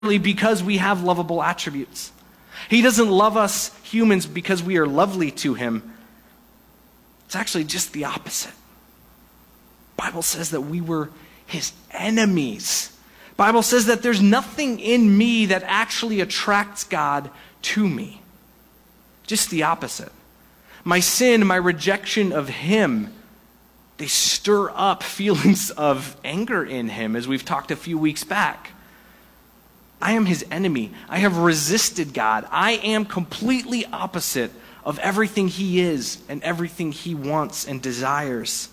because we have lovable attributes. He doesn't love us humans because we are lovely to him. It's actually just the opposite. The Bible says that we were his enemies. The Bible says that there's nothing in me that actually attracts God to me. Just the opposite. My sin, my rejection of him, they stir up feelings of anger in him, as we've talked a few weeks back. I am his enemy. I have resisted God. I am completely opposite of everything he is and everything he wants and desires.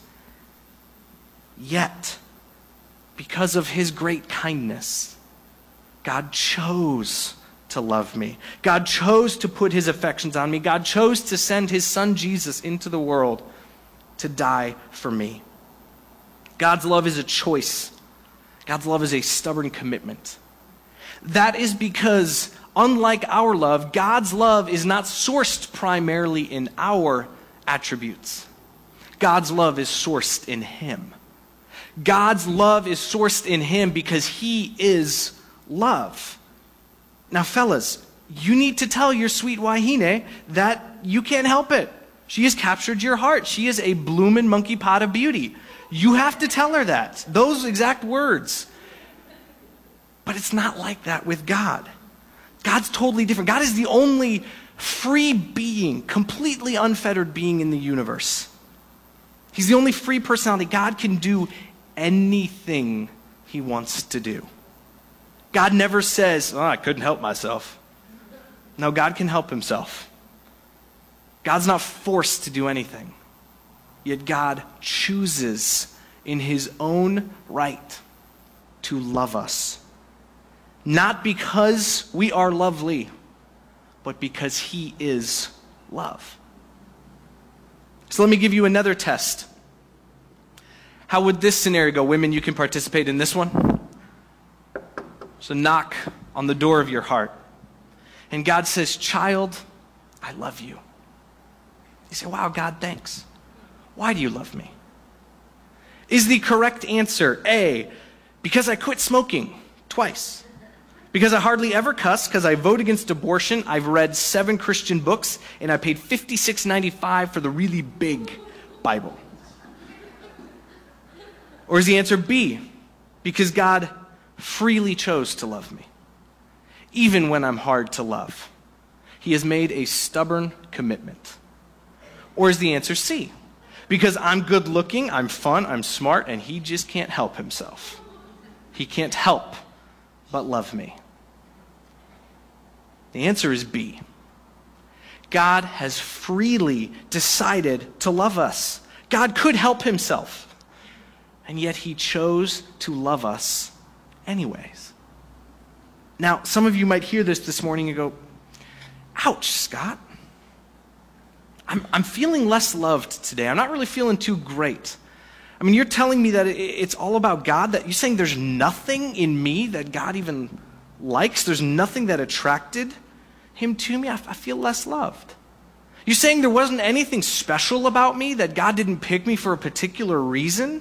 Yet, because of his great kindness, God chose to love me. God chose to put his affections on me. God chose to send his son Jesus into the world to die for me. God's love is a choice. God's love is a stubborn commitment. That is because, unlike our love, God's love is not sourced primarily in our attributes. God's love is sourced in him. God's love is sourced in him because he is love. Now, fellas, you need to tell your sweet Wahine that you can't help it. She has captured your heart. She is a bloomin' monkey pot of beauty. You have to tell her that. Those exact words. But it's not like that with God. God's totally different. God is the only free being, completely unfettered being in the universe. He's the only free personality. God can do anything he wants to do. God never says, I couldn't help myself. No, God can help himself. God's not forced to do anything. Yet God chooses in his own right to love us. Not because we are lovely, but because he is love. So let me give you another test. How would this scenario go? Women, you can participate in this one. So knock on the door of your heart. And God says, child, I love you. You say, wow, God, thanks. Why do you love me? Is the correct answer A, because I quit smoking twice? Because I hardly ever cuss, because I vote against abortion, I've read 7 Christian books, and I paid $56.95 for the really big Bible? Or is the answer B, because God freely chose to love me, even when I'm hard to love? He has made a stubborn commitment. Or is the answer C, because I'm good looking, I'm fun, I'm smart, and he just can't help himself? He can't help but love me. The answer is B. God has freely decided to love us. God could help himself, and yet he chose to love us anyways. Now, some of you might hear this morning and go, ouch, Scott. I'm feeling less loved today. I'm not really feeling too great. I mean, you're telling me that it's all about God, that you're saying there's nothing in me that God even likes? There's nothing that attracted him to me? I feel less loved. You're saying there wasn't anything special about me, that God didn't pick me for a particular reason?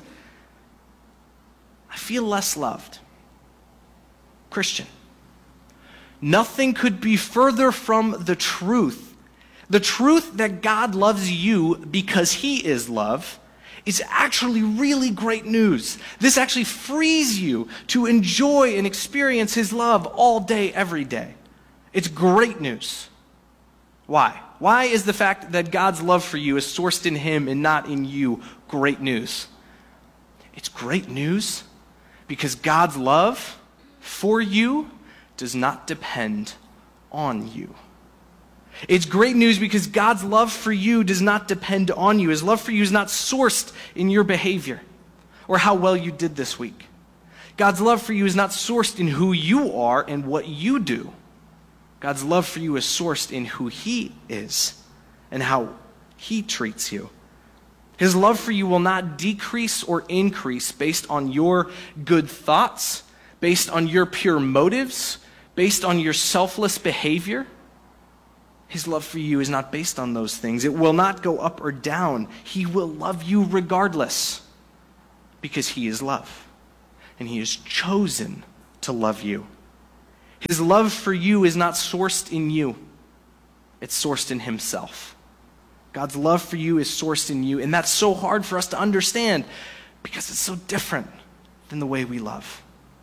I feel less loved. Christian, nothing could be further from the truth. The truth that God loves you because he is love is actually really great news. This actually frees you to enjoy and experience his love all day, every day. It's great news. Why? Why is the fact that God's love for you is sourced in him and not in you great news? It's great news because God's love for you does not depend on you. It's great news because God's love for you does not depend on you. His love for you is not sourced in your behavior or how well you did this week. God's love for you is not sourced in who you are and what you do. God's love for you is sourced in who he is and how he treats you. His love for you will not decrease or increase based on your good thoughts, based on your pure motives, based on your selfless behavior. His love for you is not based on those things. It will not go up or down. He will love you regardless because he is love. And he has chosen to love you. His love for you is not sourced in you. It's sourced in himself. God's love for you is sourced in you, and that's so hard for us to understand because it's so different than the way we love.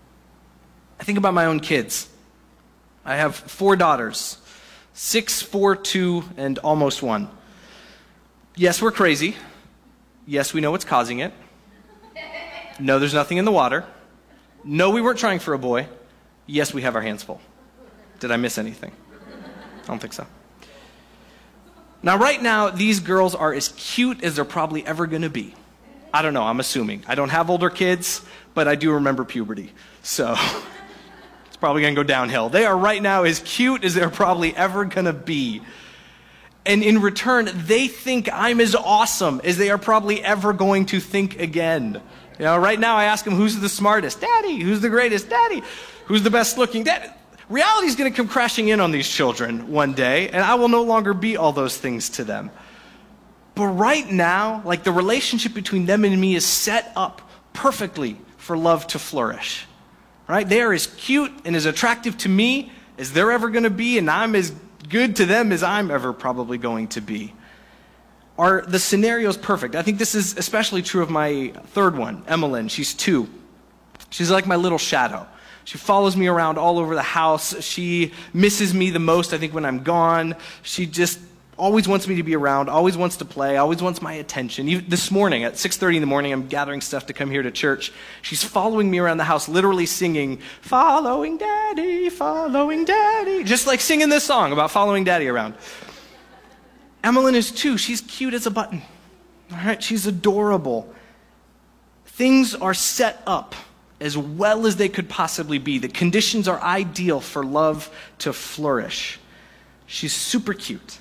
I think about my own kids. I have 4 daughters, 6, 4, 2, and almost 1. Yes, we're crazy. Yes, we know what's causing it. No, there's nothing in the water. No, we weren't trying for a boy. Yes, we have our hands full. Did I miss anything? I don't think so. Now, right now, these girls are as cute as they're probably ever going to be. I don't know, I'm assuming. I don't have older kids, but I do remember puberty. So it's probably going to go downhill. They are right now as cute as they're probably ever going to be. And in return, they think I'm as awesome as they are probably ever going to think again. You know, right now I ask them, who's the smartest? Daddy. Who's the greatest? Daddy. Who's the best looking? Daddy. Reality is going to come crashing in on these children one day, and I will no longer be all those things to them. But right now, like, the relationship between them and me is set up perfectly for love to flourish. Right? They are as cute and as attractive to me as they're ever going to be, and I'm as good to them as I'm ever probably going to be. The scenario's perfect. I think this is especially true of my third one, Emmeline. She's 2. She's like my little shadow. She follows me around all over the house. She misses me the most, I think, when I'm gone. She just always wants me to be around, always wants to play, always wants my attention. Even this morning at 6:30 in the morning, I'm gathering stuff to come here to church. She's following me around the house, literally singing, "Following Daddy, following Daddy." Just like singing this song about following Daddy around. Emmeline is 2. She's cute as a button. All right, she's adorable. Things are set up as well as they could possibly be. The conditions are ideal for love to flourish. She's super cute.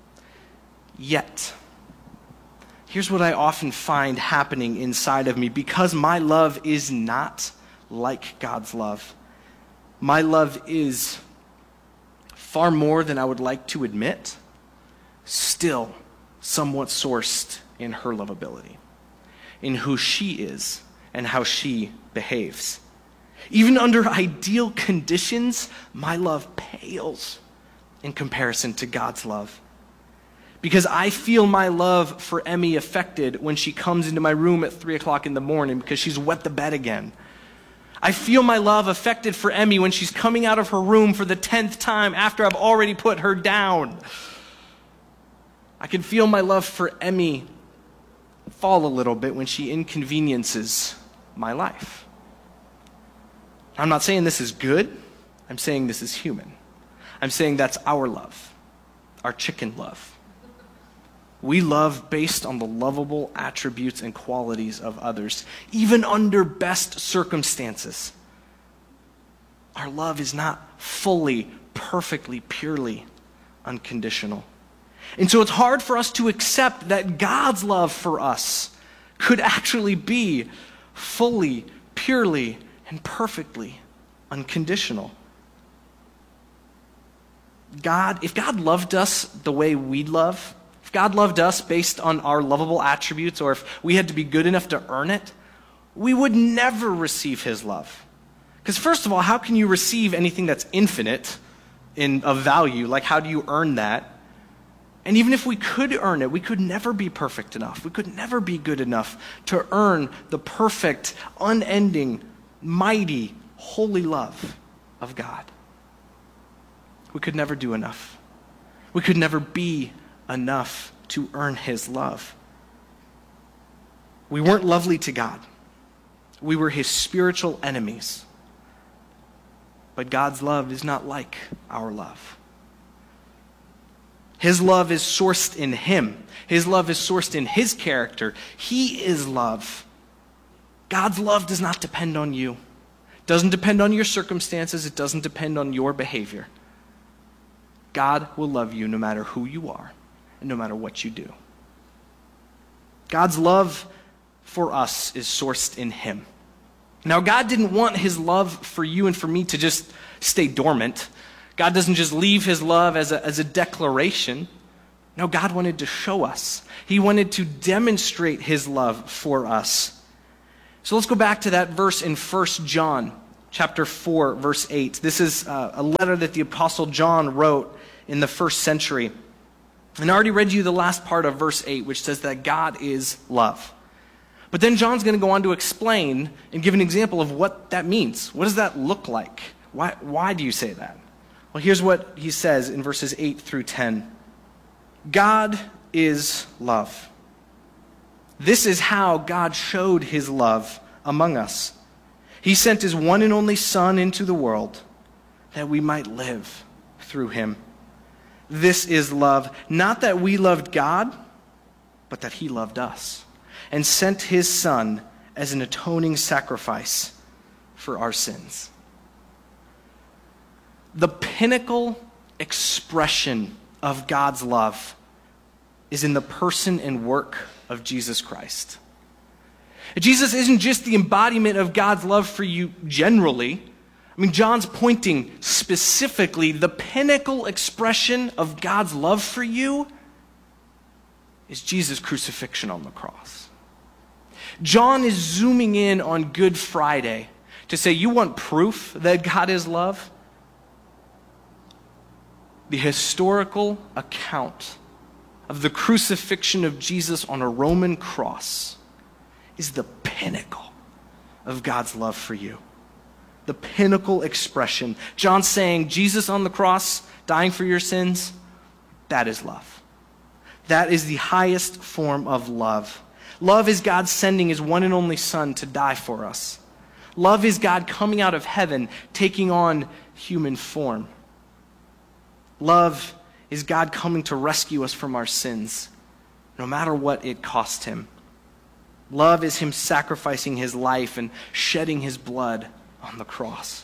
Yet, here's what I often find happening inside of me. Because my love is not like God's love. My love is far more than I would like to admit, still somewhat sourced in her lovability, in who she is and how she behaves. Even under ideal conditions, my love pales in comparison to God's love. Because I feel my love for Emmy affected when she comes into my room at 3 o'clock in the morning because she's wet the bed again. I feel my love affected for Emmy when she's coming out of her room for the 10th time after I've already put her down. I can feel my love for Emmy fall a little bit when she inconveniences my life. I'm not saying this is good. I'm saying this is human. I'm saying that's our love, our chicken love. We love based on the lovable attributes and qualities of others, even under best circumstances. Our love is not fully, perfectly, purely unconditional. And so it's hard for us to accept that God's love for us could actually be fully, purely, and perfectly unconditional. If God loved us the way we love, if God loved us based on our lovable attributes, or if we had to be good enough to earn it, we would never receive his love. Because first of all, how can you receive anything that's infinite of value? Like, how do you earn that? And even if we could earn it, we could never be perfect enough. We could never be good enough to earn the perfect, unending, mighty, holy love of God. We could never do enough. We could never be enough to earn his love. We weren't lovely to God. We were his spiritual enemies. But God's love is not like our love. His love is sourced in him. His love is sourced in his character. He is love. God's love does not depend on you. It doesn't depend on your circumstances. It doesn't depend on your behavior. God will love you no matter who you are and no matter what you do. God's love for us is sourced in him. Now, God didn't want his love for you and for me to just stay dormant. God doesn't just leave his love as a declaration. No, God wanted to show us. He wanted to demonstrate his love for us. So let's go back to that verse in 1 John chapter 4, verse 8. This is a letter that the Apostle John wrote in the first century. And I already read you the last part of verse 8, which says that God is love. But then John's going to go on to explain and give an example of what that means. What does that look like? Why do you say that? Well, here's what he says in verses 8 through 10. God is love. This is how God showed his love among us. He sent his one and only Son into the world that we might live through him. This is love, not that we loved God, but that he loved us and sent his Son as an atoning sacrifice for our sins. The pinnacle expression of God's love is in the person and work of Jesus Christ. Jesus isn't just the embodiment of God's love for you generally. I mean, John's pointing specifically, the pinnacle expression of God's love for you is Jesus' crucifixion on the cross. John is zooming in on Good Friday to say, you want proof that God is love? The historical account of the crucifixion of Jesus on a Roman cross is the pinnacle of God's love for you. The pinnacle expression. John's saying Jesus on the cross, dying for your sins, that is love. That is the highest form of love. Love is God sending his one and only Son to die for us. Love is God coming out of heaven, taking on human form. Love is God coming to rescue us from our sins, no matter what it cost him. Love is him sacrificing his life and shedding his blood on the cross.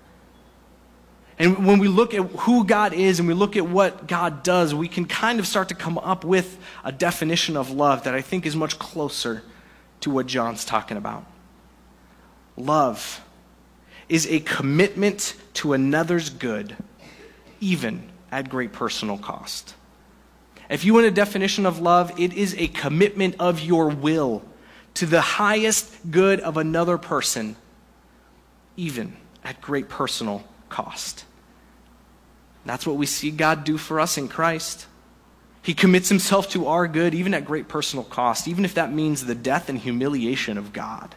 And when we look at who God is and we look at what God does, we can kind of start to come up with a definition of love that I think is much closer to what John's talking about. Love is a commitment to another's good, even at great personal cost. If you want a definition of love, it is a commitment of your will to the highest good of another person, even at great personal cost. That's what we see God do for us in Christ. He commits himself to our good, even at great personal cost, even if that means the death and humiliation of God.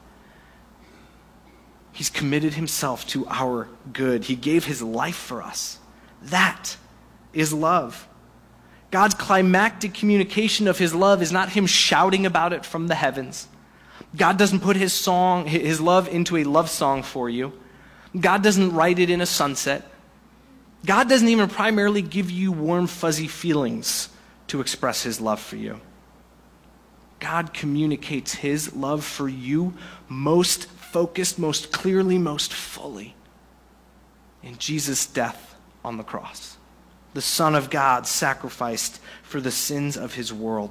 He's committed himself to our good. He gave his life for us. That is love. God's climactic communication of his love is not him shouting about it from the heavens. God doesn't put his love into a love song for you. God doesn't write it in a sunset. God doesn't even primarily give you warm, fuzzy feelings to express his love for you. God communicates his love for you most focused, most clearly, most fully in Jesus' death on the cross. The Son of God sacrificed for the sins of his world.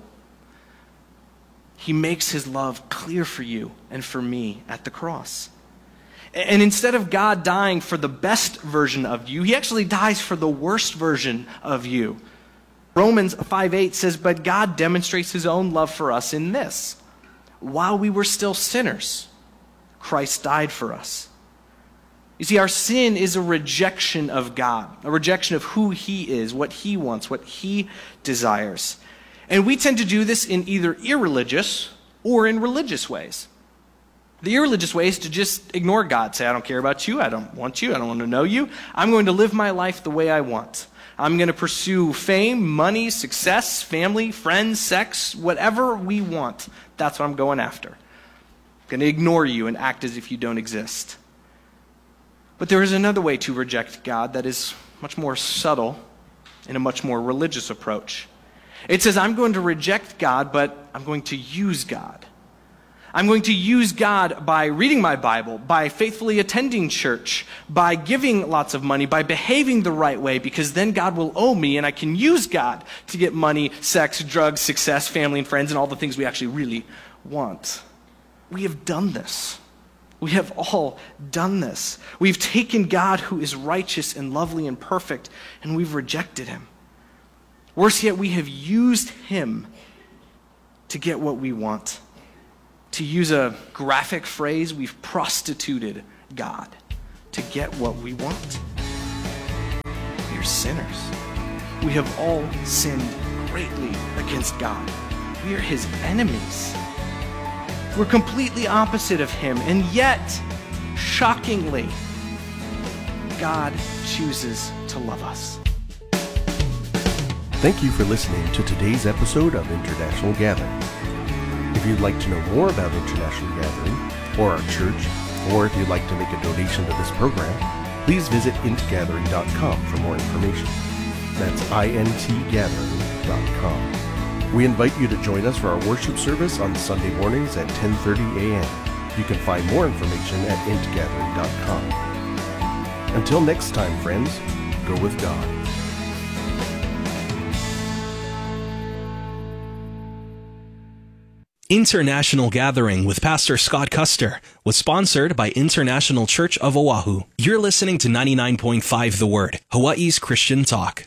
He makes his love clear for you and for me at the cross. And instead of God dying for the best version of you, he actually dies for the worst version of you. Romans 5:8 says, "But God demonstrates his own love for us in this: while we were still sinners, Christ died for us." You see, our sin is a rejection of God, a rejection of who he is, what he wants, what he desires. And we tend to do this in either irreligious or in religious ways. The irreligious way is to just ignore God, say, I don't care about you, I don't want you, I don't want to know you. I'm going to live my life the way I want. I'm going to pursue fame, money, success, family, friends, sex, whatever we want. That's what I'm going after. I'm going to ignore you and act as if you don't exist. But there is another way to reject God that is much more subtle and a much more religious approach. It says, I'm going to reject God, but I'm going to use God. I'm going to use God by reading my Bible, by faithfully attending church, by giving lots of money, by behaving the right way, because then God will owe me and I can use God to get money, sex, drugs, success, family and friends, and all the things we actually really want. We have done this. We have all done this. We've taken God, who is righteous and lovely and perfect, and we've rejected him. Worse yet, we have used him to get what we want. To use a graphic phrase, we've prostituted God to get what we want. We are sinners. We have all sinned greatly against God. We are his enemies. We're completely opposite of him, and yet, shockingly, God chooses to love us. Thank you for listening to today's episode of International Gathering. If you'd like to know more about International Gathering, or our church, or if you'd like to make a donation to this program, please visit intgathering.com for more information. That's intgathering.com. We invite you to join us for our worship service on Sunday mornings at 10:30 a.m. You can find more information at intgathering.com. Until next time, friends, go with God. International Gathering with Pastor Scott Custer was sponsored by International Church of Oahu. You're listening to 99.5 The Word, Hawaii's Christian talk.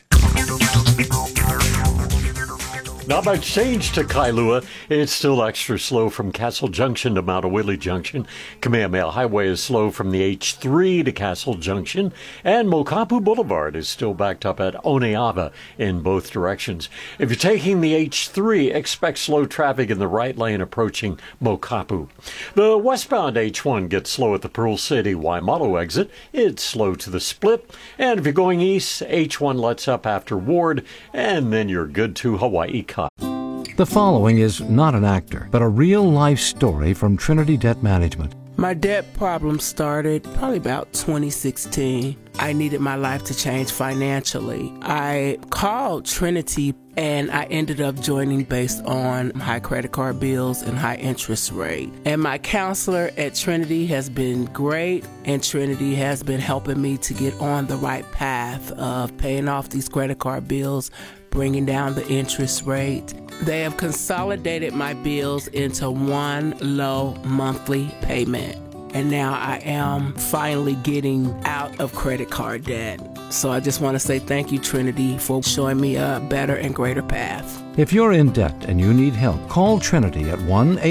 Not much change to Kailua. It's still extra slow from Castle Junction to Maunawili Junction. Kamehameha Highway is slow from the H3 to Castle Junction. And Mokapu Boulevard is still backed up at Oneava in both directions. If you're taking the H3, expect slow traffic in the right lane approaching Mokapu. The westbound H1 gets slow at the Pearl City Waimalu exit. It's slow to the split. And if you're going east, H1 lets up after Ward, and then you're good to Hawaii. The following is not an actor, but a real-life story from Trinity Debt Management. My debt problem started probably about 2016. I needed my life to change financially. I called Trinity and I ended up joining based on high credit card bills and high interest rate. And my counselor at Trinity has been great, and Trinity has been helping me to get on the right path of paying off these credit card bills, bringing down the interest rate. They have consolidated my bills into one low monthly payment. And now I am finally getting out of credit card debt. So I just want to say thank you, Trinity, for showing me a better and greater path. If you're in debt and you need help, call Trinity at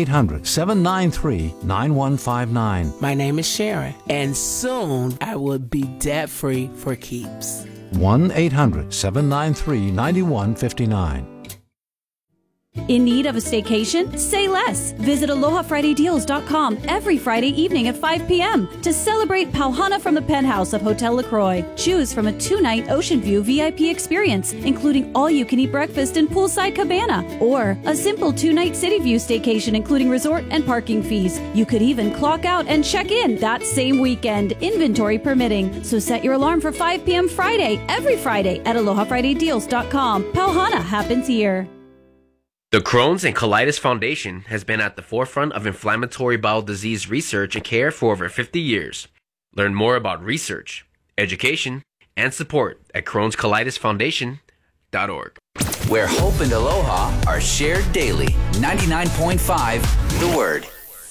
1-800-793-9159. My name is Sharon, and soon I will be debt-free for keeps. 1-800-793-9159. In need of a staycation? Say less. Visit AlohaFridayDeals.com every Friday evening at 5 p.m. to celebrate Pauhana from the penthouse of Hotel LaCroix. Choose from a 2-night Ocean View VIP experience, including all-you-can-eat breakfast and poolside cabana, or a simple 2-night City View staycation, including resort and parking fees. You could even clock out and check in that same weekend, inventory permitting. So set your alarm for 5 p.m. Friday, every Friday at AlohaFridayDeals.com. Pauhana happens here. The Crohn's and Colitis Foundation has been at the forefront of inflammatory bowel disease research and care for over 50 years. Learn more about research, education, and support at Crohn'sColitisFoundation.org. Where hope and aloha are shared daily. 99.5 The Word.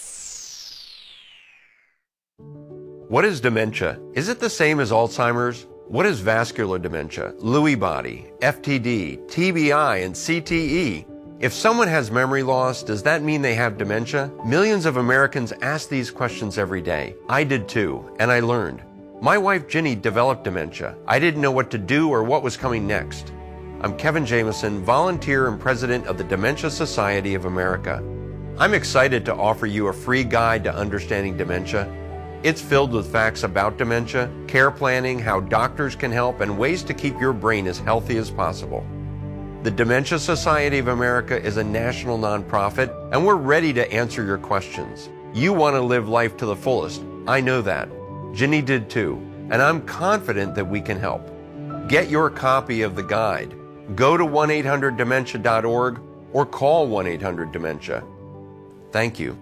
What is dementia? Is it the same as Alzheimer's? What is vascular dementia, Lewy body, FTD, TBI, and CTE? If someone has memory loss, does that mean they have dementia? Millions of Americans ask these questions every day. I did too, and I learned. My wife Ginny developed dementia. I didn't know what to do or what was coming next. I'm Kevin Jameson, volunteer and president of the Dementia Society of America. I'm excited to offer you a free guide to understanding dementia. It's filled with facts about dementia, care planning, how doctors can help, and ways to keep your brain as healthy as possible. The Dementia Society of America is a national nonprofit, and we're ready to answer your questions. You want to live life to the fullest. I know that. Ginny did too, and I'm confident that we can help. Get your copy of the guide. Go to 1-800-DEMENTIA.org or call 1-800-DEMENTIA. Thank you.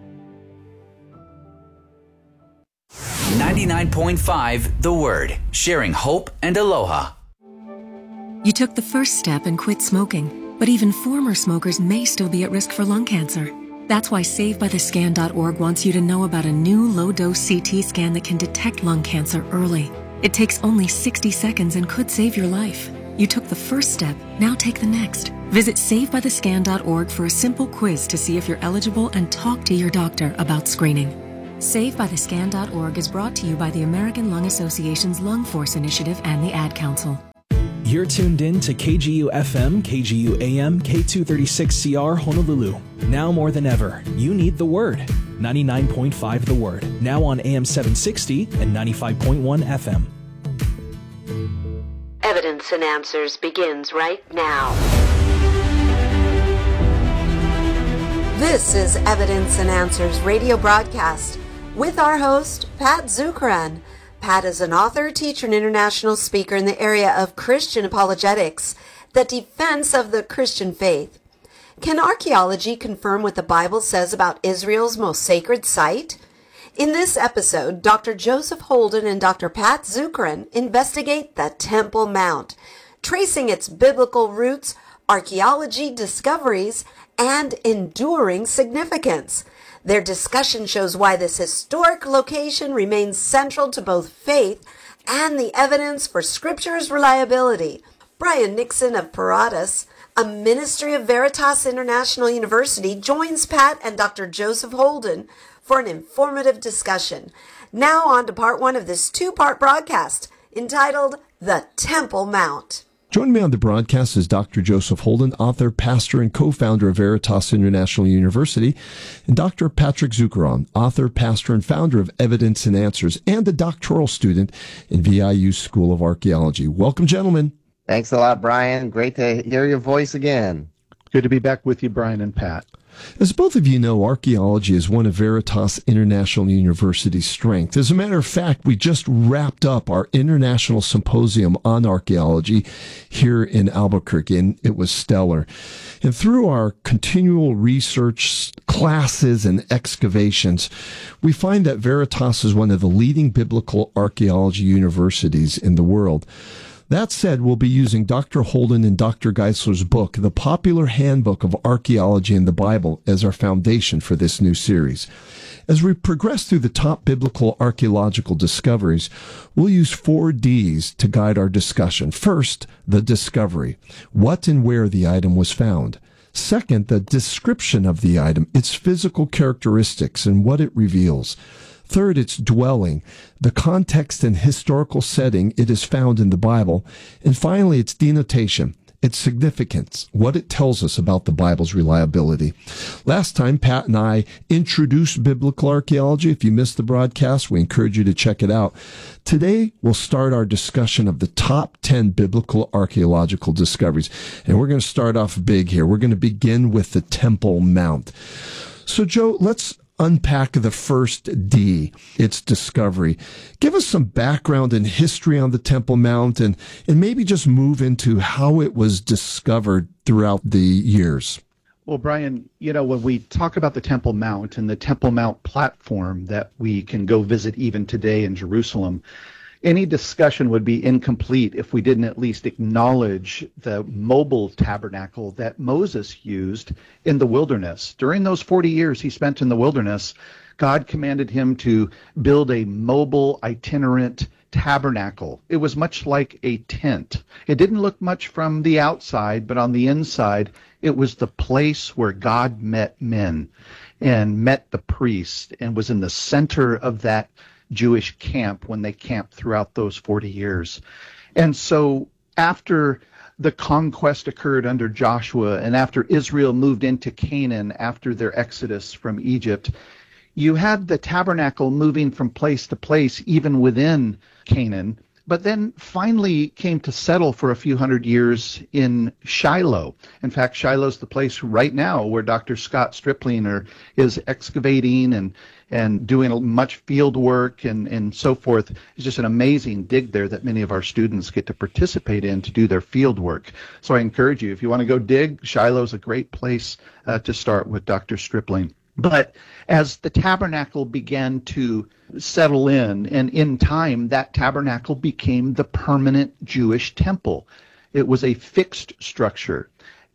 99.5 The Word, sharing hope and aloha. You took the first step and quit smoking, but even former smokers may still be at risk for lung cancer. That's why SaveByTheScan.org wants you to know about a new low-dose CT scan that can detect lung cancer early. It takes only 60 seconds and could save your life. You took the first step, now take the next. Visit SaveByTheScan.org for a simple quiz to see if you're eligible and talk to your doctor about screening. SaveByTheScan.org is brought to you by the American Lung Association's Lung Force Initiative and the Ad Council. You're tuned in to KGU FM, KGU AM, K236CR Honolulu. Now more than ever, you need the Word. 99.5 The Word. Now on AM 760 and 95.1 FM. Evidence and Answers begins right now. This is Evidence and Answers radio broadcast with our host, Pat Zukeran. Pat is an author, teacher, and international speaker in the area of Christian apologetics, the defense of the Christian faith. Can archaeology confirm what the Bible says about Israel's most sacred site? In this episode, Dr. Joseph Holden and Dr. Pat Zukeran investigate the Temple Mount, tracing its biblical roots, archaeology discoveries, and enduring significance. Their discussion shows why this historic location remains central to both faith and the evidence for Scripture's reliability. Brian Nixon of Paratus, a ministry of Veritas International University, joins Pat and Dr. Joseph Holden for an informative discussion. Now on to part one of this two-part broadcast entitled The Temple Mount. Joining me on the broadcast is Dr. Joseph Holden, author, pastor, and co-founder of Veritas International University, and Dr. Patrick Zukeran, author, pastor, and founder of Evidence and Answers, and a doctoral student in VIU School of Archaeology. Welcome, gentlemen. Thanks a lot, Brian. Great to hear your voice again. Good to be back with you, Brian and Pat. As both of you know, archaeology is one of Veritas International University's strengths. As a matter of fact, we just wrapped up our international symposium on archaeology here in Albuquerque, and it was stellar. And through our continual research, classes, and excavations, we find that Veritas is one of the leading biblical archaeology universities in the world. That said, we'll be using Dr. Holden and Dr. Geisler's book, The Popular Handbook of Archaeology and the Bible, as our foundation for this new series. As we progress through the top biblical archaeological discoveries, we'll use 4 Ds to guide our discussion. First, the discovery, what and where the item was found. Second, the description of the item, its physical characteristics and what it reveals. Third, its dwelling, the context and historical setting it is found in the Bible. And finally, its denotation, its significance, what it tells us about the Bible's reliability. Last time, Pat and I introduced biblical archaeology. If you missed the broadcast, we encourage you to check it out. Today, we'll start our discussion of the top 10 biblical archaeological discoveries. And we're going to start off big here. We're going to begin with the Temple Mount. So, Joe, let's unpack the first D, its discovery. Give us some background and history on the Temple Mount and maybe just move into how it was discovered throughout the years. Well, Brian, when we talk about the Temple Mount and the Temple Mount platform that we can go visit even today in Jerusalem, any discussion would be incomplete if we didn't at least acknowledge the mobile tabernacle that Moses used in the wilderness. During those 40 years he spent in the wilderness, God commanded him to build a mobile, itinerant tabernacle. It was much like a tent. It didn't look much from the outside, but on the inside, it was the place where God met men and met the priest and was in the center of that Jewish camp when they camped throughout those 40 years. And so after the conquest occurred under Joshua and after Israel moved into Canaan after their exodus from Egypt, you had the tabernacle moving from place to place even within Canaan, but then finally came to settle for a few hundred years in Shiloh. In fact, Shiloh's the place right now where Dr. Scott Stripling is excavating and doing much field work and so forth. It's just an amazing dig there that many of our students get to participate in to do their field work. So I encourage you, if you want to go dig, Shiloh's a great place to start with Dr. Stripling. But as the tabernacle began to settle in, and in time, that tabernacle became the permanent Jewish temple. It was a fixed structure,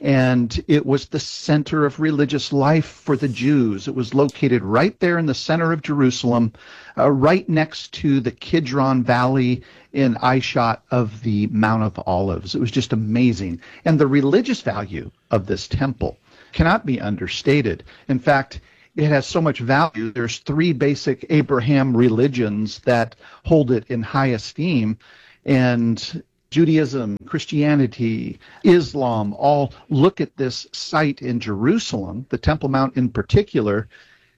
and it was the center of religious life for the Jews. It was located right there in the center of Jerusalem, right next to the Kidron Valley in eyeshot of the Mount of Olives. It was just amazing. And the religious value of this temple cannot be understated. In fact, it has so much value. There's three basic Abraham religions that hold it in high esteem, and Judaism, Christianity, Islam all look at this site in Jerusalem, the Temple Mount in particular,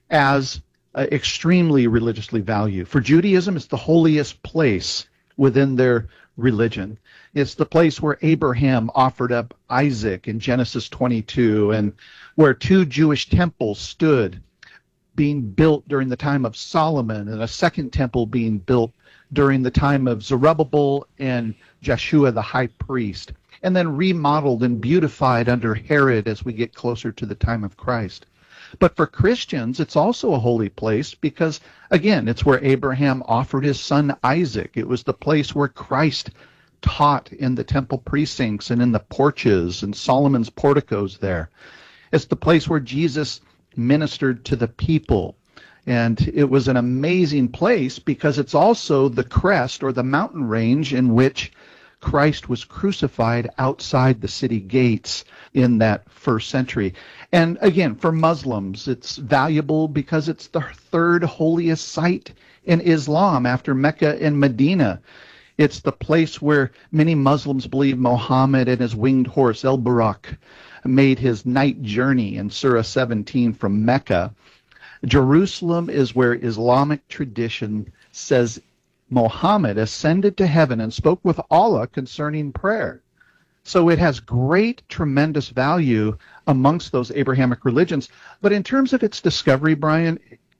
as extremely religiously valued. For Judaism, it's the holiest place within their religion. It's the place where Abraham offered up Isaac in Genesis 22, and where two Jewish temples stood being built during the time of Solomon, and a second temple being built during the time of Zerubbabel and Joshua the high priest, and then remodeled and beautified under Herod as we get closer to the time of Christ. But for Christians, it's also a holy place because, again, it's where Abraham offered his son Isaac. It was the place where Christ taught in the temple precincts and in the porches and Solomon's porticos there. It's the place where Jesus ministered to the people. And it was an amazing place because it's also the crest or the mountain range in which Christ was crucified outside the city gates in that first century. And again, for Muslims, it's valuable because it's the third holiest site in Islam after Mecca and Medina. It's the place where many Muslims believe Muhammad and his winged horse, El-Buraq, made his night journey in Surah 17 from Mecca. Jerusalem is where Islamic tradition says Muhammad ascended to heaven and spoke with Allah concerning prayer. So it has great, tremendous value amongst those Abrahamic religions. But in terms of its discovery, Brian,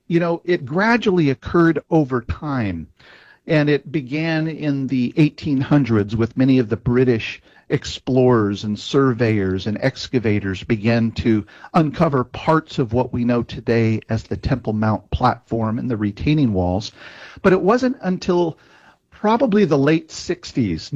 it gradually occurred over time. And it began in the 1800s with many of the British explorers and surveyors and excavators began to uncover parts of what we know today as the Temple Mount platform and the retaining walls. But it wasn't until probably the late 60s,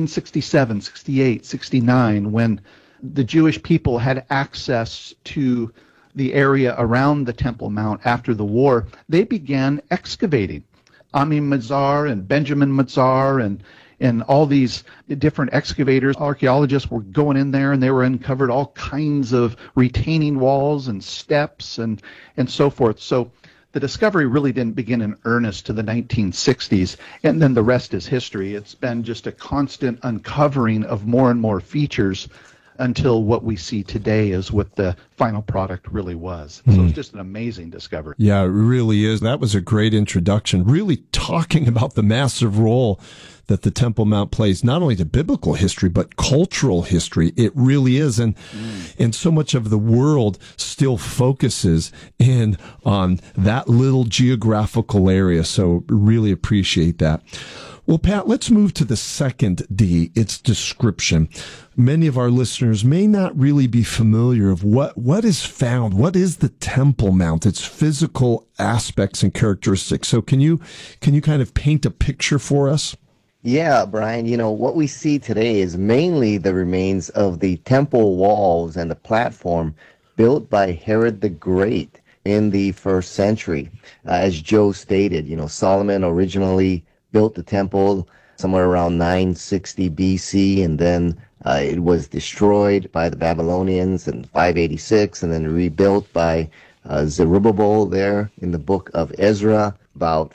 1967, 68, 69, when the Jewish people had access to the area around the Temple Mount after the war, they began excavating. Ami Mazar and Benjamin Mazar and all these different excavators, archaeologists were going in there and they were uncovered all kinds of retaining walls and steps and so forth. So the discovery really didn't begin in earnest to the 1960s, and then the rest is history. It's been just a constant uncovering of more and more features until what we see today is what the final product really was. So it's just an amazing discovery. Yeah, it really is. That was a great introduction, really talking about the massive role that the Temple Mount plays, not only to biblical history, but cultural history. It really is. And so much of the world still focuses in on that little geographical area. So really appreciate that. Well, Pat, let's move to the second D, its description. Many of our listeners may not really be familiar of what is found. What is the Temple Mount, its physical aspects and characteristics? So can you kind of paint a picture for us? Yeah, Brian, what we see today is mainly the remains of the temple walls and the platform built by Herod the Great in the first century. As Joe stated, Solomon originally built the temple somewhere around 960 BC, and then it was destroyed by the Babylonians in 586, and then rebuilt by Zerubbabel there in the book of Ezra, about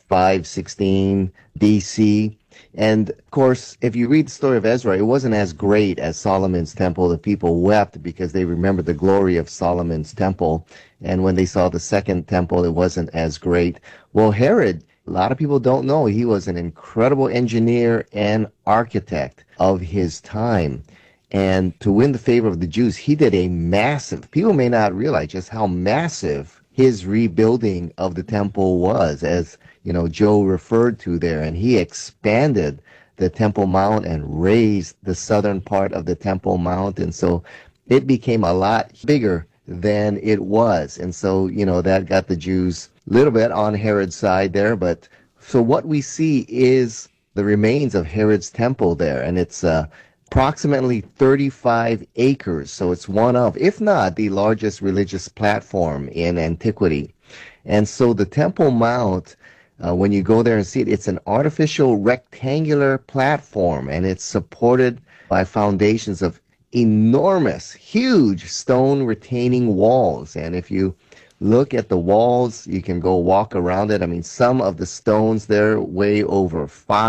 516 BC. And, of course, if you read the story of Ezra, it wasn't as great as Solomon's temple. The people wept because they remembered the glory of Solomon's temple. And when they saw the second temple, it wasn't as great. Well, Herod, a lot of people don't know, he was an incredible engineer and architect of his time. And to win the favor of the Jews, he did a massive, people may not realize just how massive his rebuilding of the temple was, as Joe referred to there. And he expanded the Temple Mount and raised the southern part of the Temple Mount. And so it became a lot bigger than it was. And so, that got the Jews a little bit on Herod's side there. But so what we see is the remains of Herod's temple there. And it's approximately 35 acres. So it's one of, if not the largest religious platform in antiquity. And so the Temple Mount, when you go there and see it, it's an artificial rectangular platform, and it's supported by foundations of enormous, huge stone retaining walls. And if you look at the walls. You can go walk around it. I mean, some of the stones there weigh over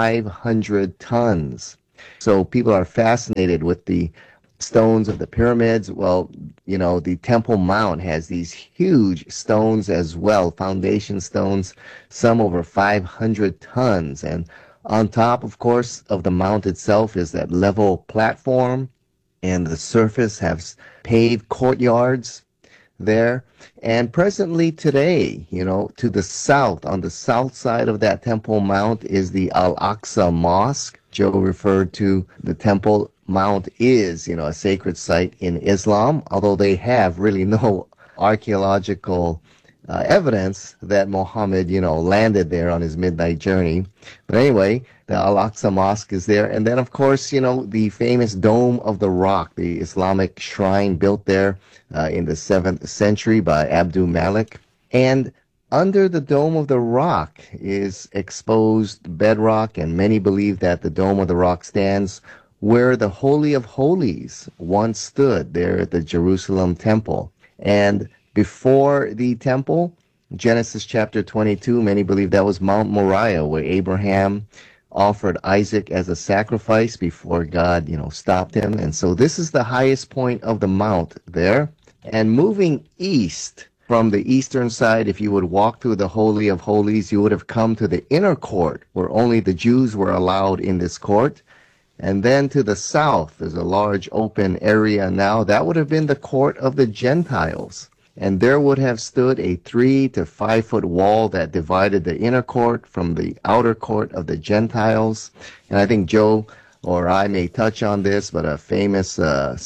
500 tons. So people are fascinated with the stones of the pyramids. Well, you know, the Temple Mount has these huge stones as well, foundation stones, some over 500 tons. And on top, of course, of the mount itself is that level platform, and the surface has paved courtyards there. And presently today, you know, to the south, on the south side of that Temple Mount is the Al-Aqsa Mosque. Joe referred to the Temple Mount is, you know, a sacred site in Islam, although they have really no archaeological evidence that Muhammad, you know, landed there on his midnight journey. But anyway, the Al-Aqsa Mosque is there. And then, of course, you know, the famous Dome of the Rock, the Islamic shrine built there in the 7th century by Abdul Malik. And under the Dome of the Rock is exposed bedrock, and many believe that the Dome of the Rock stands where the Holy of Holies once stood, there at the Jerusalem temple. And before the temple, Genesis chapter 22, many believe that was Mount Moriah, where Abraham offered Isaac as a sacrifice before God, you know, stopped him. And so this is the highest point of the mount there. And moving east from the eastern side, if you would walk through the Holy of Holies, you would have come to the inner court, where only the Jews were allowed in this court. And then to the south, there's a large open area now. That would have been the court of the Gentiles. And there would have stood a 3 to 5 foot wall that divided the inner court from the outer court of the Gentiles. And I think Joe or I may touch on this, but a famous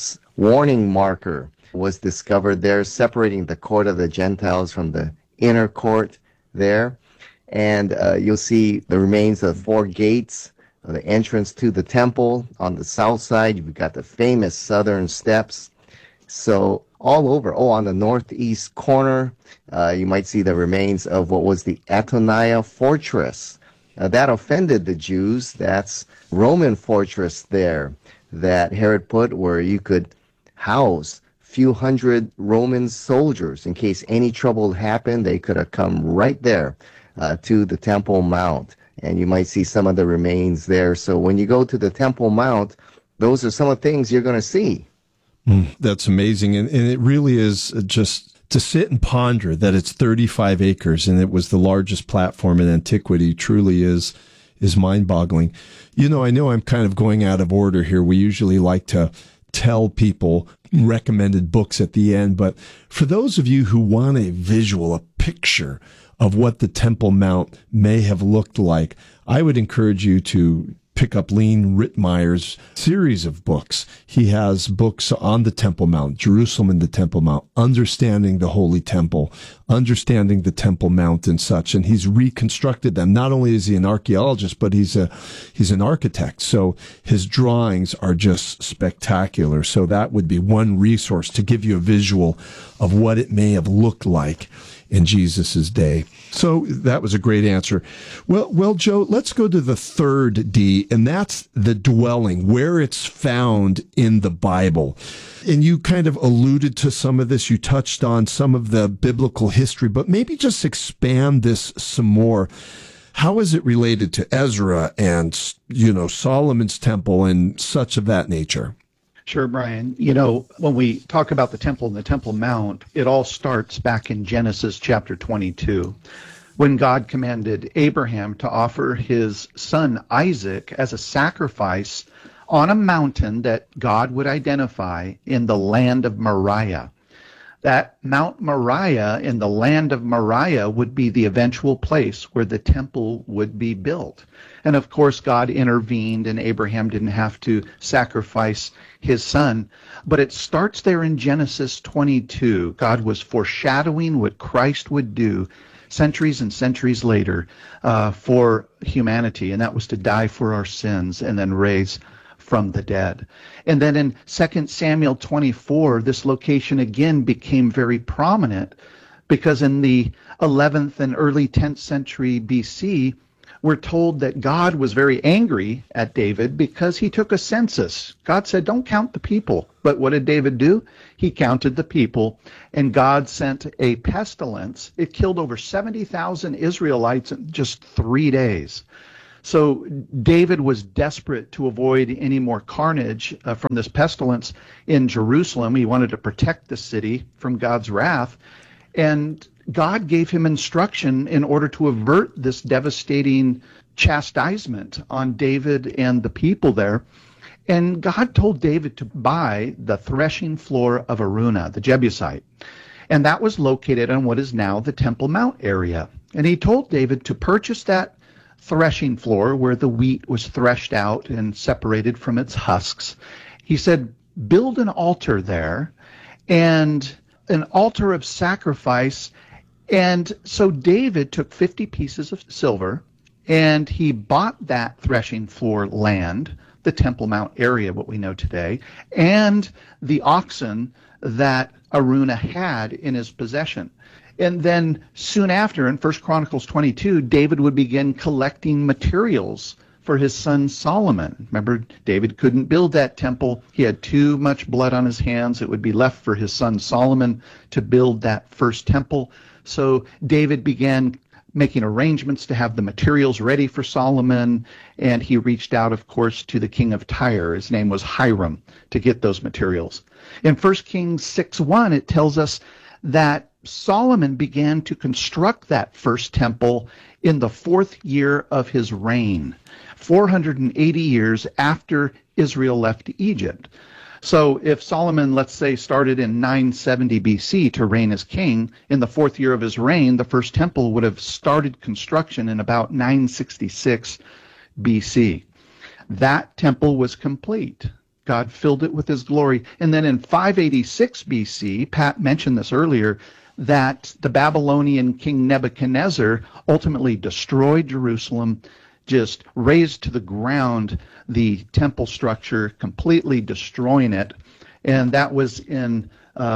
warning marker was discovered there, separating the court of the Gentiles from the inner court there. And you'll see the remains of 4 gates, the entrance to the temple. On the south side, you've got the famous southern steps. So all over, on the northeast corner, you might see the remains of what was the Antonia fortress. That offended the Jews. That's Roman fortress there that Herod put where you could house few hundred Roman soldiers. In case any trouble happened, they could have come right there to the Temple Mount. And you might see some of the remains there. So when you go to the Temple Mount, those are some of the things you're going to see. That's amazing. And it really is just to sit and ponder that it's 35 acres and it was the largest platform in antiquity truly is mind-boggling. You know, I know I'm kind of going out of order here. We usually like to tell people recommended books at the end, but for those of you who want a visual, a picture of what the Temple Mount may have looked like, I would encourage you to pick up Lean Rittmeyer's series of books. He has books on the Temple Mount, Jerusalem and the Temple Mount, understanding the Holy Temple, understanding the Temple Mount and such. And he's reconstructed them. Not only is he an archaeologist, but he's an architect. So his drawings are just spectacular. So that would be one resource to give you a visual of what it may have looked like in Jesus's day. So that was a great answer. Well, Joe, let's go to the third D, and that's the dwelling, where it's found in the Bible. And you kind of alluded to some of this. You touched on some of the biblical history, but maybe just expand this some more. How is it related to Ezra and, you know, Solomon's temple and such of that nature? Sure, Brian. You know, when we talk about the temple and the Temple Mount, it all starts back in Genesis chapter 22, when God commanded Abraham to offer his son Isaac as a sacrifice on a mountain that God would identify in the land of Moriah. That Mount Moriah in the land of Moriah would be the eventual place where the temple would be built. And of course, God intervened and Abraham didn't have to sacrifice his son. But it starts there in Genesis 22. God was foreshadowing what Christ would do centuries and centuries later for humanity. And that was to die for our sins and then raise from the dead. And then in 2 Samuel 24, this location again became very prominent because in the 11th and early 10th century BC, we're told that God was very angry at David because he took a census. God said, don't count the people. But what did David do? He counted the people, and God sent a pestilence. It killed over 70,000 Israelites in just 3 days. So David was desperate to avoid any more carnage from this pestilence in Jerusalem. He wanted to protect the city from God's wrath. And God gave him instruction in order to avert this devastating chastisement on David and the people there. And God told David to buy the threshing floor of Araunah, the Jebusite. And that was located on what is now the Temple Mount area. And he told David to purchase that threshing floor where the wheat was threshed out and separated from its husks. He said, build an altar there, and an altar of sacrifice. And so David took 50 pieces of silver, and he bought that threshing floor land, the Temple Mount area, what we know today, and the oxen that Araunah had in his possession. And then soon after, in 1 Chronicles 22, David would begin collecting materials for his son Solomon. Remember, David couldn't build that temple. He had too much blood on his hands. It would be left for his son Solomon to build that first temple. So David began making arrangements to have the materials ready for Solomon, and he reached out, of course, to the king of Tyre. His name was Hiram, to get those materials. In 1 Kings 6:1, it tells us that Solomon began to construct that first temple in the 4th year of his reign, 480 years after Israel left Egypt. So if Solomon, let's say, started in 970 BC to reign as king, in the 4th year of his reign, the first temple would have started construction in about 966 BC. That temple was complete. God filled it with his glory. And then in 586 BC, Pat mentioned this earlier, that the Babylonian king Nebuchadnezzar ultimately destroyed Jerusalem, just razed to the ground the temple structure, completely destroying it. And that was in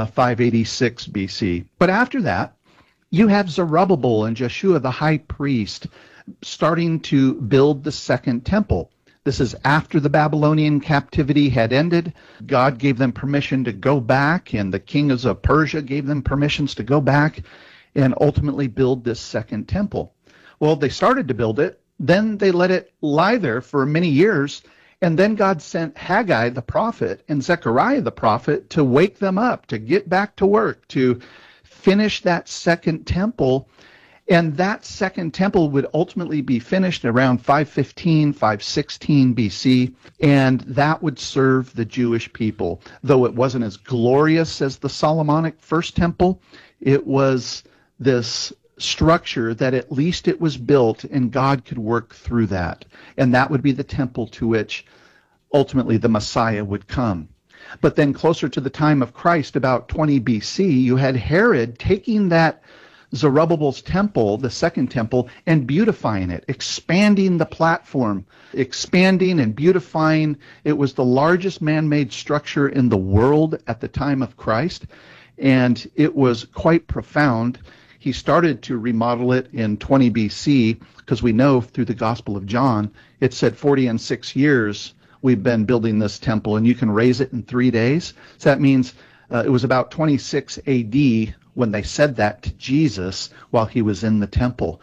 586 BC. But after that, you have Zerubbabel and Jeshua the high priest starting to build the second temple. This is after the Babylonian captivity had ended. God gave them permission to go back, and the kings of Persia gave them permissions to go back and ultimately build this second temple. Well, they started to build it. Then they let it lie there for many years, and then God sent Haggai the prophet and Zechariah the prophet to wake them up, to get back to work, to finish that second temple. And that second temple would ultimately be finished around 515, 516 BC, and that would serve the Jewish people. Though it wasn't as glorious as the Solomonic first temple, it was this structure that at least it was built and God could work through that. And that would be the temple to which ultimately the Messiah would come. But then closer to the time of Christ, about 20 BC, you had Herod taking that Zerubbabel's temple, the second temple, and beautifying it, expanding the platform, expanding and beautifying. It was the largest man-made structure in the world at the time of Christ, and it was quite profound. He started to remodel it in 20 BC, because we know through the Gospel of John, it said 40 and 6 years we've been building this temple, and you can raise it in 3 days. So that means it was about 26 AD when they said that to Jesus while he was in the temple.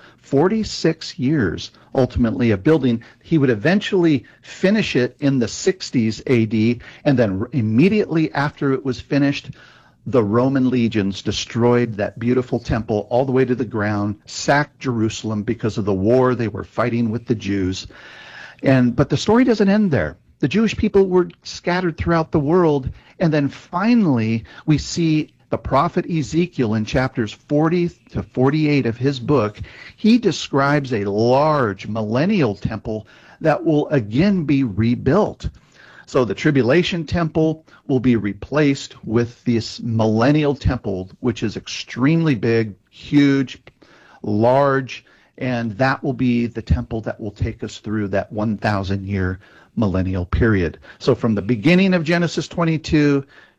46 years, ultimately, of building. He would eventually finish it in the 60s AD, and then immediately after it was finished, the Roman legions destroyed that beautiful temple all the way to the ground, sacked Jerusalem because of the war they were fighting with the Jews. But the story doesn't end there. The Jewish people were scattered throughout the world, and then finally we see the prophet Ezekiel in chapters 40 to 48 of his book. He describes a large millennial temple that will again be rebuilt. So the tribulation temple will be replaced with this millennial temple, which is extremely big, huge, large, and that will be the temple that will take us through that 1,000-year millennial period. So from the beginning of Genesis 22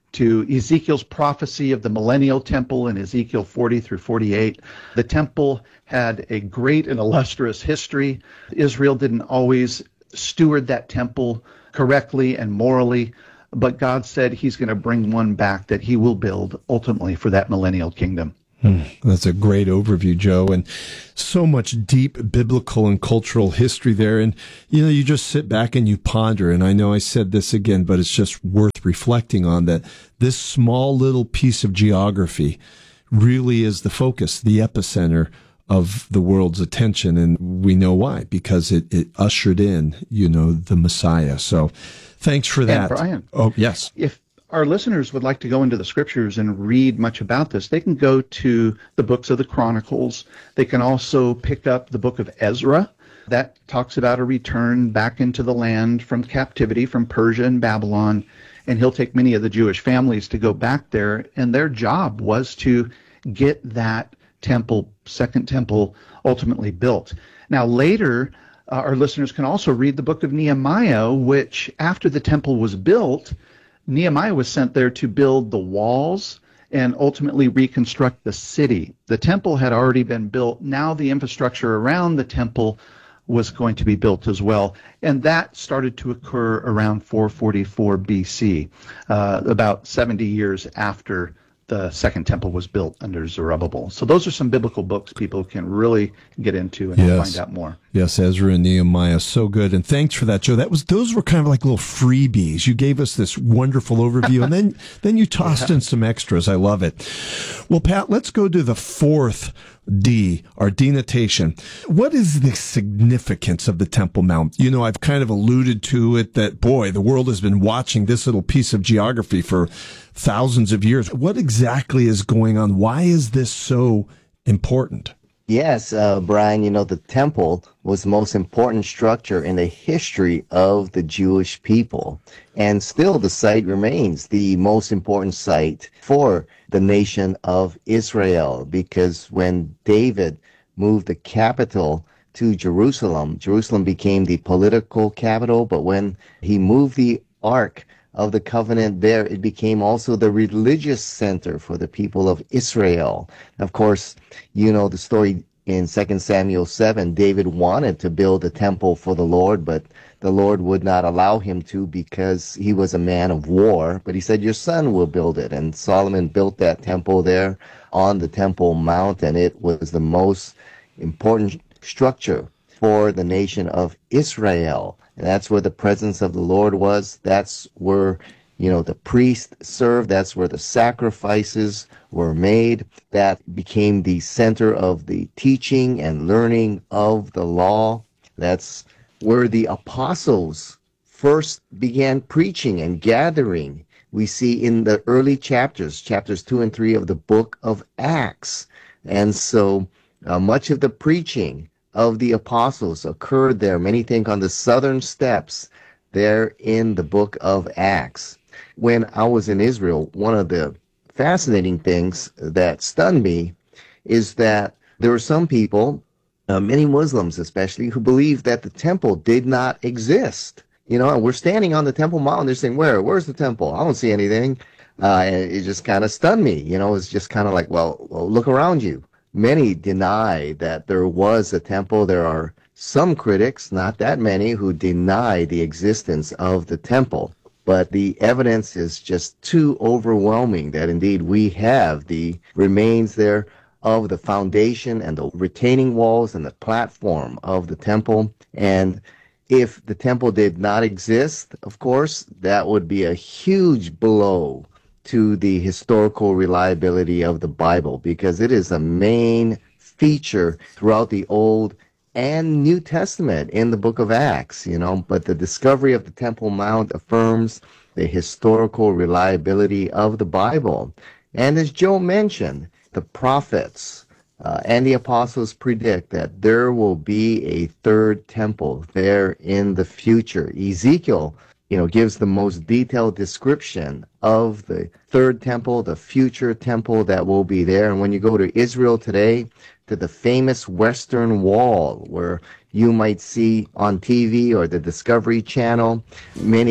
to Ezekiel's prophecy of the millennial temple in Ezekiel 40 through 48. The temple had a great and illustrious history. Israel didn't always steward that temple correctly and morally, but God said he's going to bring one back that he will build ultimately for that millennial kingdom. That's a great overview, Joe, and so much deep biblical and cultural history there. And, you just sit back and you ponder, and I know I said this again, but it's just worth reflecting on that this small little piece of geography really is the focus, the epicenter of the world's attention. And we know why, because it ushered in, the Messiah. So thanks for that. And Brian. Oh, yes. If our listeners would like to go into the scriptures and read much about this, they can go to the books of the Chronicles. They can also pick up the book of Ezra. That talks about a return back into the land from captivity from Persia and Babylon. And he'll take many of the Jewish families to go back there. And their job was to get that temple, second temple, ultimately built. Now, later, our listeners can also read the book of Nehemiah, which after the temple was built, Nehemiah was sent there to build the walls and ultimately reconstruct the city. The temple had already been built. Now the infrastructure around the temple was going to be built as well. And that started to occur around 444 BC, about 70 years after the second temple was built under Zerubbabel. So those are some biblical books people can really get into and find out more. Yes, Ezra and Nehemiah, so good. And thanks for that, Joe. Those were kind of like little freebies. You gave us this wonderful overview, and then you tossed in some extras. I love it. Well, Pat, let's go to the fourth D, our denotation. What is the significance of the Temple Mount? I've kind of alluded to it that, boy, the world has been watching this little piece of geography for thousands of years. What exactly is going on? Why is this so important? Yes, Brian, the temple was the most important structure in the history of the Jewish people. And still the site remains the most important site for the nation of Israel, because when David moved the capital to Jerusalem, Jerusalem became the political capital, but when he moved the Ark of the Covenant there, it became also the religious center for the people of Israel. Of course, the story in 2 Samuel 7, David wanted to build a temple for the Lord, but the Lord would not allow him to because he was a man of war. But he said, your son will build it. And Solomon built that temple there on the Temple Mount, and it was the most important structure for the nation of Israel. And that's where the presence of the Lord was. That's where, the priest served. That's where the sacrifices were made. That became the center of the teaching and learning of the law. That's where the apostles first began preaching and gathering. We see in the early chapters 2 and 3 of the book of Acts. And so much of the preaching of the apostles occurred there. Many think on the southern steps there in the book of Acts. When I was in Israel, one of the fascinating things that stunned me is that there were some people, many Muslims especially, who believed that the temple did not exist. And we're standing on the Temple Mount, and they're saying, where's the temple? I don't see anything. And it just kind of stunned me. It's just kind of like, well, look around you. Many deny that there was a temple. There are some critics, not that many, who deny the existence of the temple. But the evidence is just too overwhelming that indeed we have the remains there of the foundation and the retaining walls and the platform of the temple. And if the temple did not exist, of course, that would be a huge blow to the historical reliability of the Bible, because it is a main feature throughout the Old and New Testament in the book of Acts, but the discovery of the Temple Mount affirms the historical reliability of the Bible. And as Joe mentioned, the prophets and the apostles predict that there will be a third temple there in the future. Ezekiel gives the most detailed description of the third temple, the future temple that will be there. And when you go to Israel today, to the famous Western Wall, where you might see on TV or the Discovery Channel many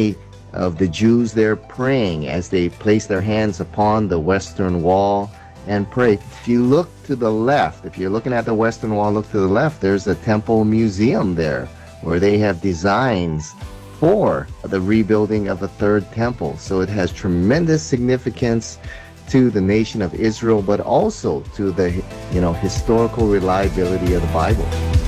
of the Jews there praying as they place their hands upon the western wall and pray. If you look to the left, if you're looking at the western wall, look to the left, there's a temple museum there where they have designs for the rebuilding of the third temple. So it has tremendous significance to the nation of Israel, but also to the historical reliability of the Bible.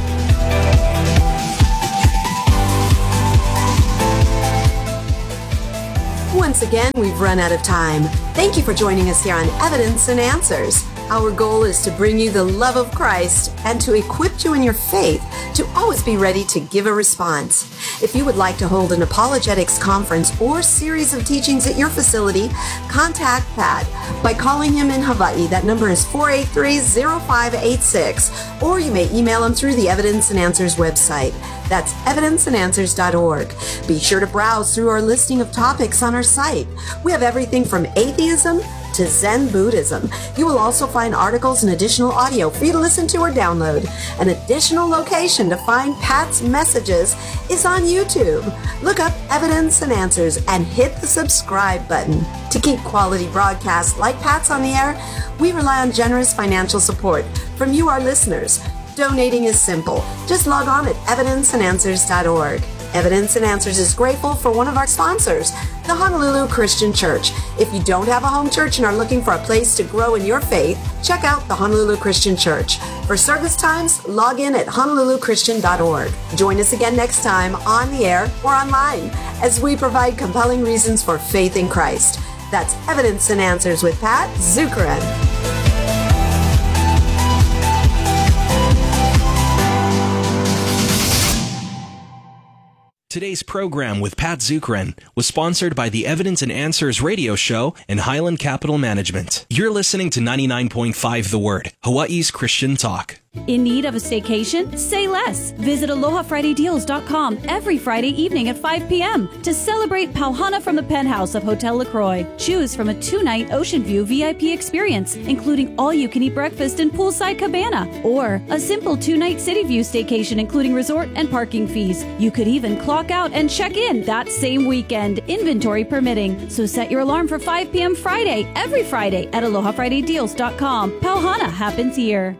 Once again, we've run out of time. Thank you for joining us here on Evidence and Answers. Our goal is to bring you the love of Christ and to equip you in your faith to always be ready to give a response. If you would like to hold an apologetics conference or series of teachings at your facility, contact Pat by calling him in Hawaii. That number is 483-0586, or you may email him through the Evidence and Answers website. That's evidenceandanswers.org. Be sure to browse through our listing of topics on our site. We have everything from atheism to Zen Buddhism. You will also find articles and additional audio for you to listen to or download. An additional location to find Pat's messages is on YouTube. Look up Evidence and Answers and hit the subscribe button. To keep quality broadcasts like Pat's on the air, we rely on generous financial support from you, our listeners. Donating is simple. Just log on at evidenceandanswers.org. Evidence and Answers is grateful for one of our sponsors, the Honolulu Christian Church. If you don't have a home church and are looking for a place to grow in your faith, check out the Honolulu Christian Church. For service times, log in at honoluluchristian.org. Join us again next time on the air or online as we provide compelling reasons for faith in Christ. That's Evidence and Answers with Pat Zukeran. Today's program with Pat Zukeran was sponsored by the Evidence and Answers radio show and Highland Capital Management. You're listening to 99.5 The Word, Hawaii's Christian talk. In need of a staycation? Say less. Visit AlohaFridayDeals.com every Friday evening at 5 p.m. to celebrate Pauhana from the penthouse of Hotel LaCroix. Choose from a 2-night Ocean View VIP experience, including all-you-can-eat breakfast and poolside cabana, or a simple 2-night City View staycation, including resort and parking fees. You could even clock out and check in that same weekend, inventory permitting. So set your alarm for 5 p.m. Friday, every Friday at AlohaFridayDeals.com. Pauhana happens here.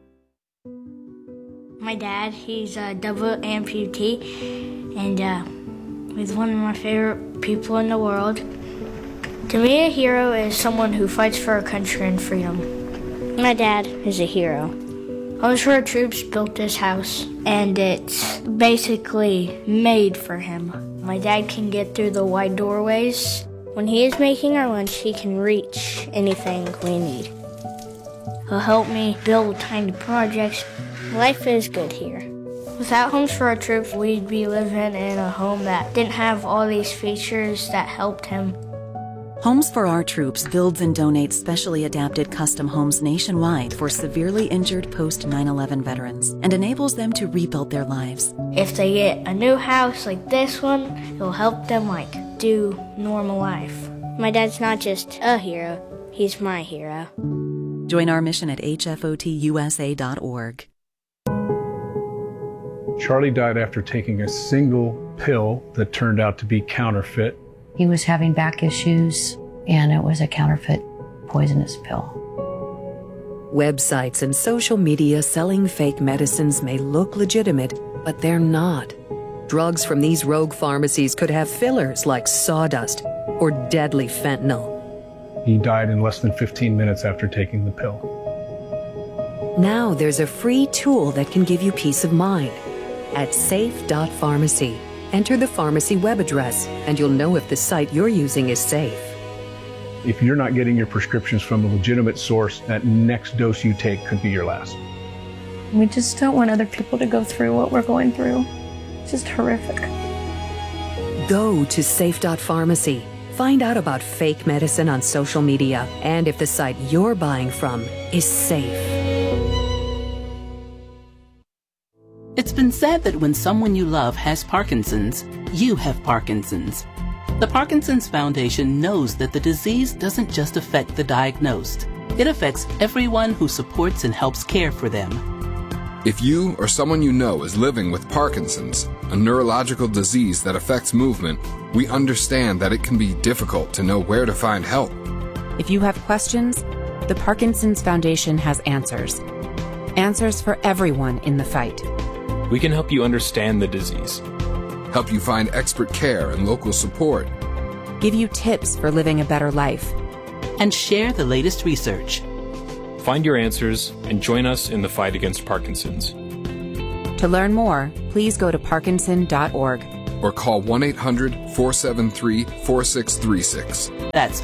My dad, he's a double amputee, and he's one of my favorite people in the world. To me, a hero is someone who fights for our country and freedom. My dad is a hero. Homes for Our Troops built this house, and it's basically made for him. My dad can get through the wide doorways. When he is making our lunch, he can reach anything we need. He'll help me build tiny projects. Life is good here. Without Homes for Our Troops, we'd be living in a home that didn't have all these features that helped him. Homes for Our Troops builds and donates specially adapted custom homes nationwide for severely injured post-9/11 veterans and enables them to rebuild their lives. If they get a new house like this one, it'll help them do normal life. My dad's not just a hero, he's my hero. Join our mission at hfotusa.org. Charlie died after taking a single pill that turned out to be counterfeit. He was having back issues, and it was a counterfeit poisonous pill. Websites and social media selling fake medicines may look legitimate, but they're not. Drugs from these rogue pharmacies could have fillers like sawdust or deadly fentanyl. He died in less than 15 minutes after taking the pill. Now there's a free tool that can give you peace of mind. At safe.pharmacy, enter the pharmacy web address, and you'll know if the site you're using is safe. If you're not getting your prescriptions from a legitimate source, that next dose you take could be your last. We just don't want other people to go through what we're going through. It's just horrific. Go to safe.pharmacy. Find out about fake medicine on social media and if the site you're buying from is safe. It's been said that when someone you love has Parkinson's, you have Parkinson's. The Parkinson's Foundation knows that the disease doesn't just affect the diagnosed. It affects everyone who supports and helps care for them. If you or someone you know is living with Parkinson's, a neurological disease that affects movement, we understand that it can be difficult to know where to find help. If you have questions, the Parkinson's Foundation has answers. Answers for everyone in the fight. We can help you understand the disease, help you find expert care and local support, give you tips for living a better life, and share the latest research. Find your answers and join us in the fight against Parkinson's. To learn more, please go to parkinson.org or call 1-800-473-4636. That's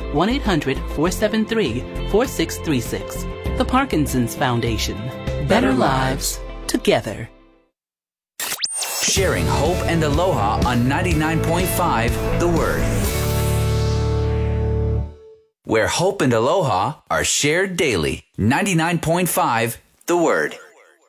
1-800-473-4636. The Parkinson's Foundation. Better lives together. Sharing hope and aloha on 99.5 The Word. Where hope and aloha are shared daily. 99.5 The Word.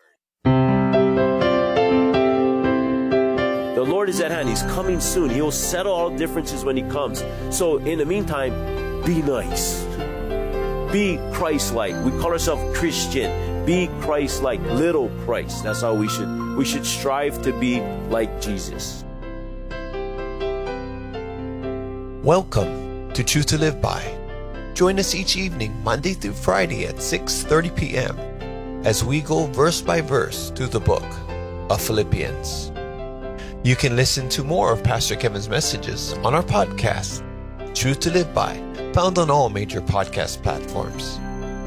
The Lord is at hand. He's coming soon. He will settle all differences when He comes. So in the meantime, be nice. Be Christ-like. We call ourselves Christian. Be Christ-like. Little Christ. That's how we should strive to be like Jesus. Welcome to Truth to Live By. Join us each evening, Monday through Friday at 6:30 p.m. as we go verse by verse through the book of Philippians. You can listen to more of Pastor Kevin's messages on our podcast, Truth to Live By, found on all major podcast platforms.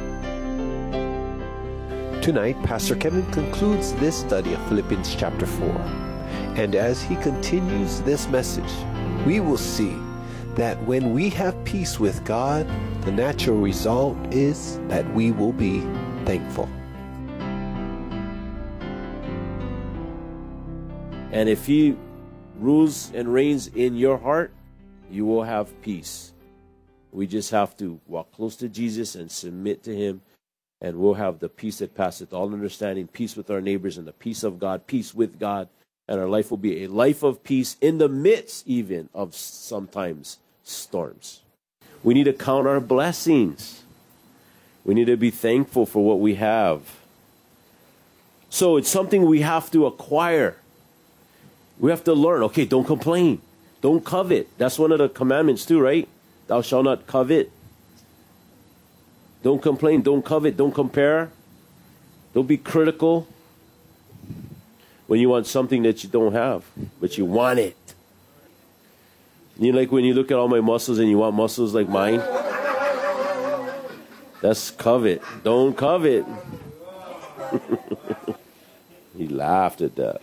Tonight, Pastor Kevin concludes this study of Philippians chapter 4. And as he continues this message, we will see that when we have peace with God, the natural result is that we will be thankful. And if He rules and reigns in your heart, you will have peace. We just have to walk close to Jesus and submit to Him, and we'll have the peace that passeth all understanding, peace with our neighbors, and the peace of God, peace with God. And our life will be a life of peace in the midst even of sometimes storms. We need to count our blessings. We need to be thankful for what we have. So it's something we have to acquire. We have to learn. Okay, don't complain. Don't covet. That's one of the commandments too, right? Thou shalt not covet. Don't complain. Don't covet. Don't compare. Don't be critical when you want something that you don't have, but you want it. You know, like when you look at all my muscles and you want muscles like mine? That's covet. Don't covet. He laughed at that.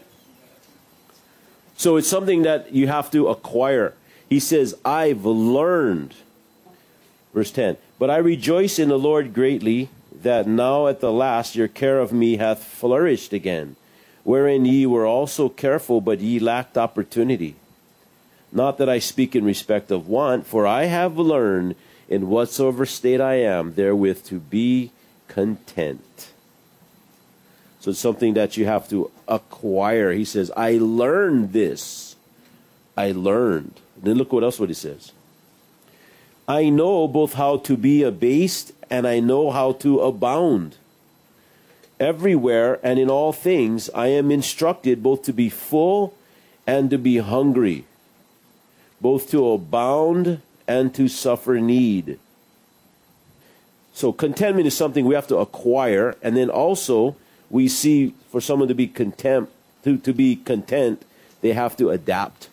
So it's something that you have to acquire. He says, I've learned. Verse 10. But I rejoice in the Lord greatly, that now at the last your care of me hath flourished again, wherein ye were also careful, but ye lacked opportunity. Not that I speak in respect of want, for I have learned in whatsoever state I am, therewith to be content. So it's something that you have to acquire. He says, I learned this. I learned. Then look what he says. I know both how to be abased, and I know how to abound. Everywhere and in all things I am instructed both to be full and to be hungry, both to abound and to suffer need. So contentment is something we have to acquire, and then also we see for someone to be content, they have to adapt.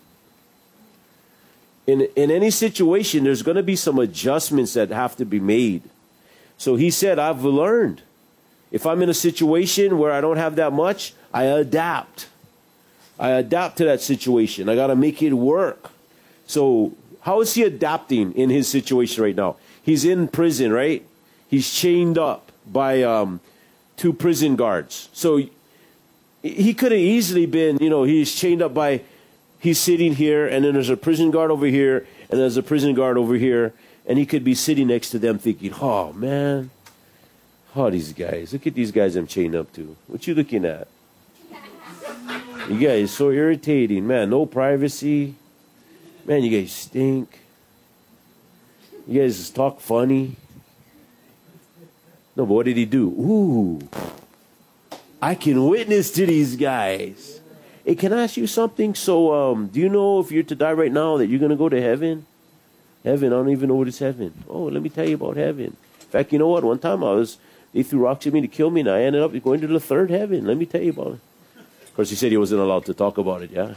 In any situation, there's going to be some adjustments that have to be made. So he said, I've learned. If I'm in a situation where I don't have that much, I adapt. I adapt to that situation. I got to make it work. So how is he adapting in his situation right now? He's in prison, right? He's chained up by 2 prison guards. So he could have easily been, he's chained up by, he's sitting here, and then there's a prison guard over here, and there's a prison guard over here, and he could be sitting next to them thinking, oh, man, these guys, look at these guys I'm chained up to. What you looking at? You guys so irritating, man, no privacy. Man, you guys stink. You guys talk funny. No, but what did he do? Ooh, I can witness to these guys. Hey, can I ask you something? So, do you know if you're to die right now that you're going to go to heaven? Heaven, I don't even know what is heaven. Oh, let me tell you about heaven. In fact, you know what? One time they threw rocks at me to kill me, and I ended up going to the third heaven. Let me tell you about it. Of course, he said he wasn't allowed to talk about it, yeah?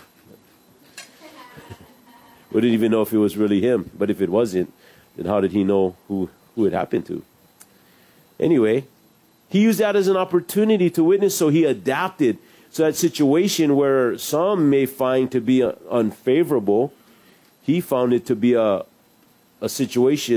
We didn't even know if it was really him. But if it wasn't, then how did he know who it happened to? Anyway, he used that as an opportunity to witness, so he adapted. So that situation where some may find to be unfavorable, he found it to be a situation